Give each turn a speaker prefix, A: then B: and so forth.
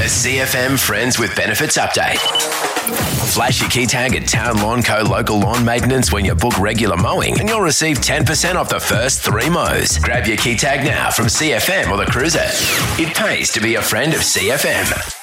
A: A CFM Friends with Benefits update. Flash your key tag at Town Lawn Co. local lawn maintenance when you book regular mowing and you'll receive 10% off the first 3 mows. Grab your key tag now from CFM or the Cruiser. It pays to be a friend of CFM.